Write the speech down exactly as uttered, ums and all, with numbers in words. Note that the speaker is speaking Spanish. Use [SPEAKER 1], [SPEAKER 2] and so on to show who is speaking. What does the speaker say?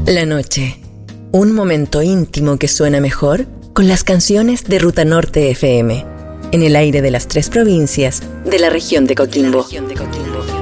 [SPEAKER 1] La noche. Un momento íntimo que suena mejor con las canciones de Ruta Norte F M. En el aire de las tres provincias de la región de Coquimbo.